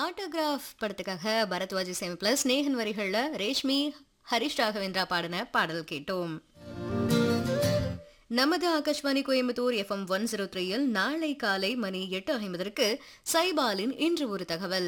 Autograph படத்துக்காக பரத்வாஜ் இசையமைப்புல ஸ்நேகன் வரிகள்ல ரேஷ்மி ஹரிஷ் ராகவேந்திரா பாடின பாடல் கேட்டோம். நமது ஆகாஷ்வாணி கோயம்புத்தூர் எஃப்எம் 103ல் நாளை காலை மணி 8:50 சைபாலின் இன்று ஒரு தகவல்.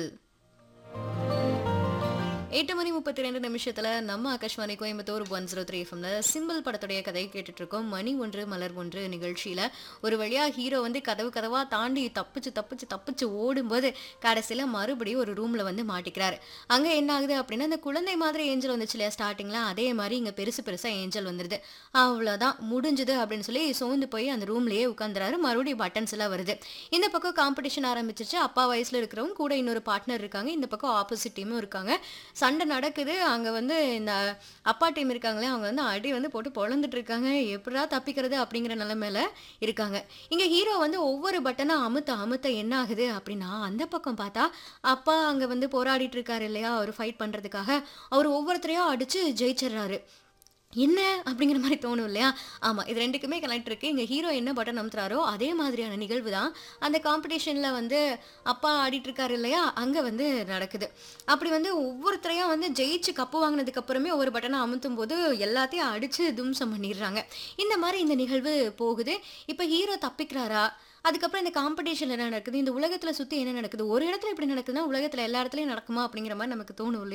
8:32 நம்ம ஆகாஷ்வாணி கோயம்புத்தூர் 103 எஃப்எம்ல சிம்பிள் படத்துடைய கதை கேட்டுட்டு இருக்கோம். மணி ஒன்று மலர் ஒன்று நிகழ்ச்சியில ஒரு வழியா ஹீரோ வந்து கதவு கதவா தாண்டி தப்பிச்சு தப்பிச்சு தப்பிச்சு ஓடும்போது கடைசியில மறுபடியும் ஒரு ரூம்ல வந்து மாட்டிக்கிறாரு. அங்க என்ன ஆகுது அப்படின்னா, அந்த குழந்தை மாதிரி ஏஞ்சல் வந்துச்சு இல்லையா ஸ்டார்டிங்ல, அதே மாதிரி இங்க பெருசு பெருசா ஏஞ்சல் வந்துருது. அவ்வளவுதான் முடிஞ்சது அப்படின்னு சொல்லி சோர்ந்து போய் அந்த ரூம்லயே உட்காந்துறாரு. மறுபடியும் பட்டன்ஸ் எல்லாம் வருது. இந்த பக்கம் காம்படிஷன் ஆரம்பிச்சிருச்சு. அப்பா வயசுல இருக்கிறவங்க கூட இன்னொரு பார்ட்னர் இருக்காங்க. இந்த பக்கம் ஆப்போசிட் டீமும் இருக்காங்க. சண்டை நடக்குது. அங்க வந்து இந்த அப்பா டீம் இருக்காங்களே, அவங்க வந்து அடி வந்து போட்டு பொளந்துட்டு இருக்காங்க. எப்படிடா தப்பிக்கிறது அப்படிங்கிற நிலைமையில இருக்காங்க. இங்க ஹீரோ வந்து ஒவ்வொரு பட்டனா அமுத்த அமுத்த என்ன ஆகுது அப்படின்னா, அந்த பக்கம் பார்த்தா அப்பா அங்க வந்து போராடிட்டு இருக்காரு இல்லையா, ஒரு ஃபைட் பண்றதுக்காக. அவர் ஒவ்வொருத்தரையா அடிச்சு ஜெயிச்சிடுறாரு. என்ன அப்படிங்கிற மாரி தோணும் இல்லையா? ஆமா. இது 2க்குமே கனெக்ட் இருக்கு. இங்க ஹீரோ என்ன பட்டன் அமுத்துறாரோ, அதே மாதிரியான நிகழ்வு தான் அந்த காம்படிஷன்ல வந்து அப்பா ஆடிட்டு இருக்காரு இல்லையா? அங்க வந்து நடக்குது. அப்படி வந்து ஒவ்வொருத்தரையா வந்து ஜெயிச்சு கப்பு வாங்குனதுக்கு அப்புறமே ஒவ்வொரு பட்டன அமுத்தும்போது எல்லாத்தையும் அடிச்சு தும்சம் பண்ணிடுறாங்க. இந்த மாரி இந்த நிகழ்வு போகுது. இப்ப ஹீரோ தப்பிக்கிறாரா? அதுக்கப்புறம் இந்த காம்படிஷன்ல என்ன நடக்குது? இந்த உலகத்துல சுத்தி என்ன நடக்குது? ஒரு இடத்துல இப்படி நடக்குதுன்னா, உலகத்துல எல்லா இடத்துலயும் நடக்குமா? அப்படிங்கிற மாரி நமக்கு தோணும் இல்லையா?